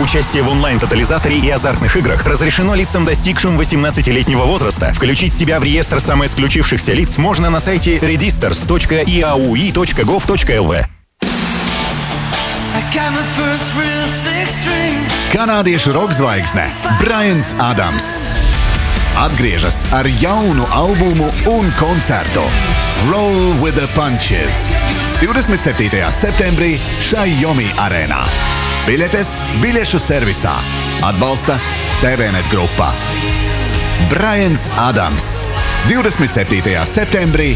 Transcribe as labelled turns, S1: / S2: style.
S1: Участие в онлайн-тотализаторе и азартных играх разрешено лицам, достигшим 18-летнего возраста. Включить себя в реестр самоисключившихся лиц можно на сайте registers.iaui.gov.lv.
S2: Kanādiešu roka Braians Adams atgriežas ar jaunu albumu un koncertu Roll with the Punches 27. septembrī Xiaomi arēnā. Biļetes biļešu servisā atbalsta TVNet grupa. Braians Adams 27. septembrī